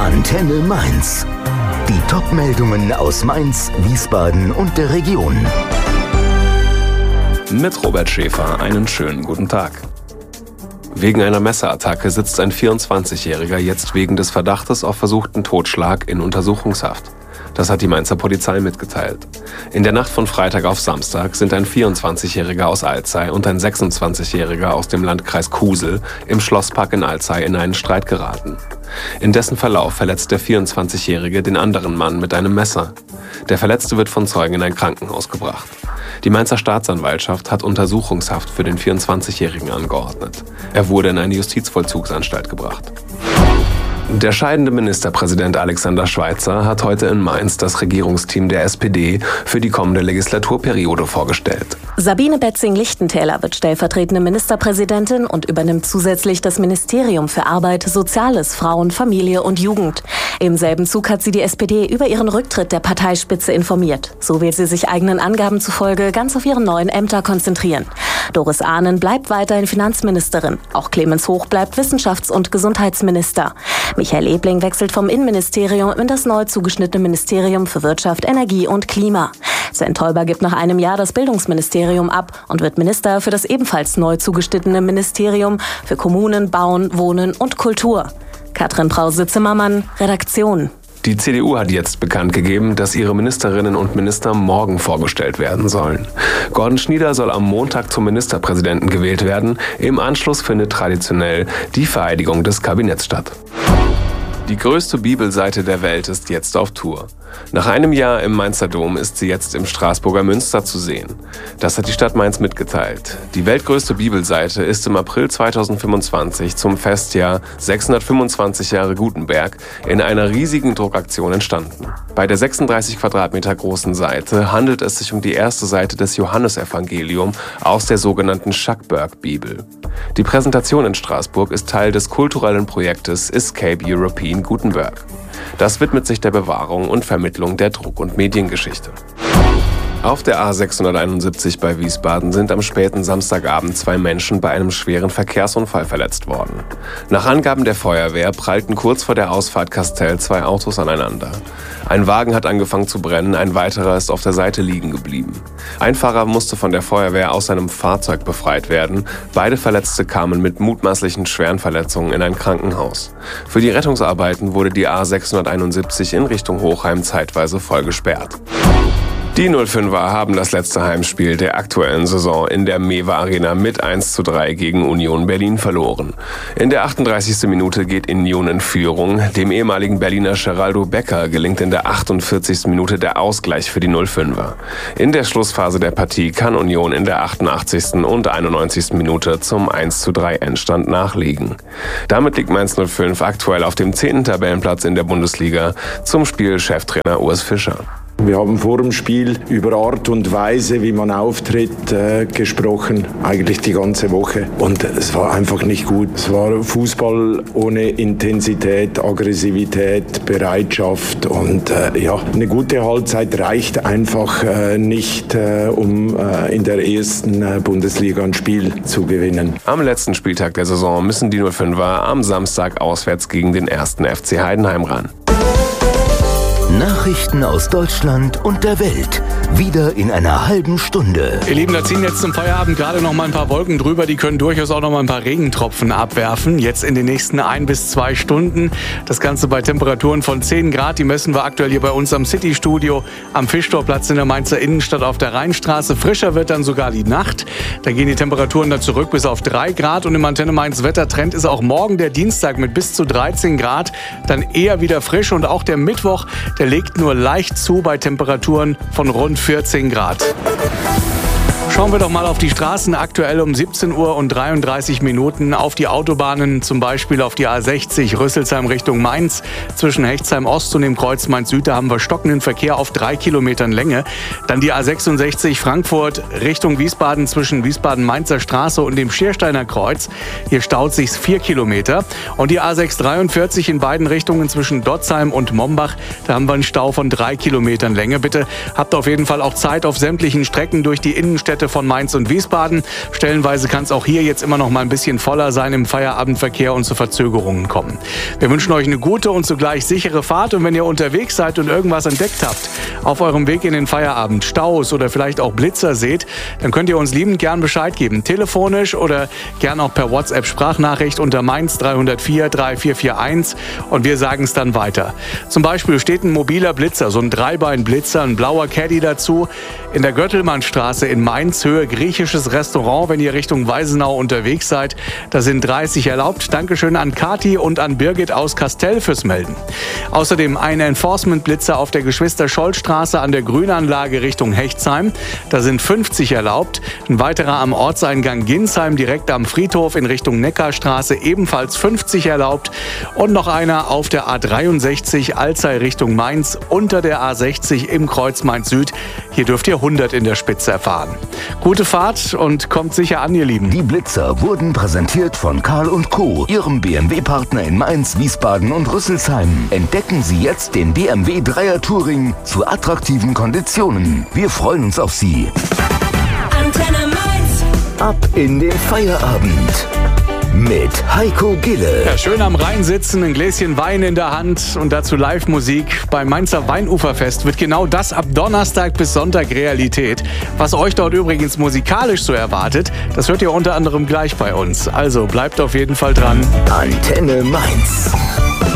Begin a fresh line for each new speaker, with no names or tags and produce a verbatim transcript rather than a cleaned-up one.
Antenne Mainz. Die Top-Meldungen aus Mainz, Wiesbaden und der Region.
Mit Robert Schäfer einen schönen guten Tag. Wegen einer Messerattacke sitzt ein vierundzwanzigjähriger jetzt wegen des Verdachtes auf versuchten Totschlag in Untersuchungshaft. Das hat die Mainzer Polizei mitgeteilt. In der Nacht von Freitag auf Samstag sind ein vierundzwanzigjähriger aus Alzey und ein sechsundzwanzigjähriger aus dem Landkreis Kusel im Schlosspark in Alzey in einen Streit geraten. In dessen Verlauf verletzt der vierundzwanzigjährige den anderen Mann mit einem Messer. Der Verletzte wird von Zeugen in ein Krankenhaus gebracht. Die Mainzer Staatsanwaltschaft hat Untersuchungshaft für den vierundzwanzigjährigen angeordnet. Er wurde in eine Justizvollzugsanstalt gebracht. Der scheidende Ministerpräsident Alexander Schweitzer hat heute in Mainz das Regierungsteam der S P D für die kommende Legislaturperiode vorgestellt.
Sabine Betzing-Lichtentäler wird stellvertretende Ministerpräsidentin und übernimmt zusätzlich das Ministerium für Arbeit, Soziales, Frauen, Familie und Jugend. Im selben Zug hat sie die S P D über ihren Rücktritt der Parteispitze informiert. So will sie sich eigenen Angaben zufolge ganz auf ihre neuen Ämter konzentrieren. Doris Ahnen bleibt weiterhin Finanzministerin. Auch Clemens Hoch bleibt Wissenschafts- und Gesundheitsminister. Michael Ebling wechselt vom Innenministerium in das neu zugeschnittene Ministerium für Wirtschaft, Energie und Klima. Sven Teuber gibt nach einem Jahr das Bildungsministerium ab und wird Minister für das ebenfalls neu zugeschnittene Ministerium für Kommunen, Bauen, Wohnen und Kultur. Katrin Brause-Zimmermann, Redaktion.
Die C D U hat jetzt bekannt gegeben, dass ihre Ministerinnen und Minister morgen vorgestellt werden sollen. Gordon Schnieder soll am Montag zum Ministerpräsidenten gewählt werden. Im Anschluss findet traditionell die Vereidigung des Kabinetts statt. Die größte Bibelseite der Welt ist jetzt auf Tour. Nach einem Jahr im Mainzer Dom ist sie jetzt im Straßburger Münster zu sehen. Das hat die Stadt Mainz mitgeteilt. Die weltgrößte Bibelseite ist im April zweitausendfünfundzwanzig zum Festjahr sechshundertfünfundzwanzig Jahre Gutenberg in einer riesigen Druckaktion entstanden. Bei der sechsunddreißig Quadratmeter großen Seite handelt es sich um die erste Seite des Johannesevangelium aus der sogenannten Schackburg-Bibel. Die Präsentation in Straßburg ist Teil des kulturellen Projektes Escape European Gutenberg. Das widmet sich der Bewahrung und Vermittlung der Druck- und Mediengeschichte. Auf der A sechshunderteinundsiebzig bei Wiesbaden sind am späten Samstagabend zwei Menschen bei einem schweren Verkehrsunfall verletzt worden. Nach Angaben der Feuerwehr prallten kurz vor der Ausfahrt Kastel zwei Autos aneinander. Ein Wagen hat angefangen zu brennen, ein weiterer ist auf der Seite liegen geblieben. Ein Fahrer musste von der Feuerwehr aus seinem Fahrzeug befreit werden. Beide Verletzte kamen mit mutmaßlichen schweren Verletzungen in ein Krankenhaus. Für die Rettungsarbeiten wurde die A sechshunderteinundsiebzig in Richtung Hochheim zeitweise voll gesperrt. Die null fünfer haben das letzte Heimspiel der aktuellen Saison in der Mewe Arena mit eins zu drei gegen Union Berlin verloren. In der achtunddreißigsten Minute geht Union in Führung. Dem ehemaligen Berliner Geraldo Becker gelingt in der achtundvierzigsten Minute der Ausgleich für die null fünfer. In der Schlussphase der Partie kann Union in der achtundachtzigsten und einundneunzigsten Minute zum eins zu drei Endstand nachlegen. Damit liegt Mainz null fünf aktuell auf dem zehnten Tabellenplatz in der Bundesliga. Zum Spiel Cheftrainer Urs Fischer.
Wir haben vor dem Spiel über Art und Weise, wie man auftritt, äh, gesprochen, eigentlich die ganze Woche. Und es war einfach nicht gut. Es war Fußball ohne Intensität, Aggressivität, Bereitschaft. Und äh, ja, eine gute Halbzeit reicht einfach äh, nicht, äh, um äh, in der ersten äh, Bundesliga ein Spiel zu gewinnen.
Am letzten Spieltag der Saison müssen die null fünfer am Samstag auswärts gegen den ersten F C Heidenheim ran.
Nachrichten aus Deutschland und der Welt. Wieder in einer halben Stunde.
Ihr Lieben, da ziehen jetzt zum Feierabend gerade noch mal ein paar Wolken drüber. Die können durchaus auch noch mal ein paar Regentropfen abwerfen. Jetzt in den nächsten ein bis zwei Stunden. Das Ganze bei Temperaturen von zehn Grad. Die messen wir aktuell hier bei uns am City-Studio am Fischtorplatz in der Mainzer Innenstadt auf der Rheinstraße. Frischer wird dann sogar die Nacht. Da gehen die Temperaturen dann zurück bis auf drei Grad. Und im Antenne Mainz Wettertrend ist auch morgen der Dienstag mit bis zu dreizehn Grad dann eher wieder frisch. Und auch der Mittwoch, der legt nur leicht zu bei Temperaturen von rund vierzehn Grad. Schauen wir doch mal auf die Straßen. Aktuell um siebzehn Uhr und dreiunddreißig Minuten auf die Autobahnen, zum Beispiel auf die A sechzig Rüsselsheim Richtung Mainz. Zwischen Hechtsheim Ost und dem Kreuz Mainz Süd, da haben wir stockenden Verkehr auf drei Kilometern Länge. Dann die A sechsundsechzig Frankfurt Richtung Wiesbaden zwischen Wiesbaden-Mainzer Straße und dem Schiersteiner Kreuz. Hier staut sich vier Kilometer. Und die A sechshundertdreiundvierzig in beiden Richtungen zwischen Dotzheim und Mombach. Da haben wir einen Stau von drei Kilometern Länge. Bitte habt auf jeden Fall auch Zeit auf sämtlichen Strecken durch die Innenstädte von Mainz und Wiesbaden. Stellenweise kann es auch hier jetzt immer noch mal ein bisschen voller sein im Feierabendverkehr und zu Verzögerungen kommen. Wir wünschen euch eine gute und zugleich sichere Fahrt. Und wenn ihr unterwegs seid und irgendwas entdeckt habt, auf eurem Weg in den Feierabend, Staus oder vielleicht auch Blitzer seht, dann könnt ihr uns liebend gern Bescheid geben. Telefonisch oder gern auch per WhatsApp-Sprachnachricht unter Mainz drei null vier drei vier vier eins und wir sagen es dann weiter. Zum Beispiel steht ein mobiler Blitzer, so ein Dreibein-Blitzer, ein blauer Caddy dazu, in der Göttelmannstraße in Mainz, Höhe griechisches Restaurant, wenn ihr Richtung Weisenau unterwegs seid. Da sind dreißig erlaubt. Dankeschön an Kati und an Birgit aus Kastell fürs Melden. Außerdem ein Enforcement-Blitzer auf der Geschwister-Scholl-Straße an der Grünanlage Richtung Hechtsheim. Da sind fünfzig erlaubt. Ein weiterer am Ortseingang Ginsheim direkt am Friedhof in Richtung Neckarstraße, ebenfalls fünfzig erlaubt. Und noch einer auf der A dreiundsechzig Alzey Richtung Mainz unter der A sechzig im Kreuz Mainz Süd. Hier dürft ihr hundert in der Spitze erfahren. Gute Fahrt und kommt sicher an, ihr Lieben.
Die Blitzer wurden präsentiert von Karl und Co., Ihrem B M W-Partner in Mainz, Wiesbaden und Rüsselsheim. Entdecken Sie jetzt den B M W Dreier Touring zu attraktiven Konditionen. Wir freuen uns auf Sie.
Antenne Mainz.
Ab in den Feierabend mit Heiko Gille.
Ja, schön am Rhein sitzen, ein Gläschen Wein in der Hand und dazu Live-Musik. Beim Mainzer Weinuferfest wird genau das ab Donnerstag bis Sonntag Realität. Was euch dort übrigens musikalisch so erwartet, das hört ihr unter anderem gleich bei uns. Also bleibt auf jeden Fall dran.
Antenne Mainz.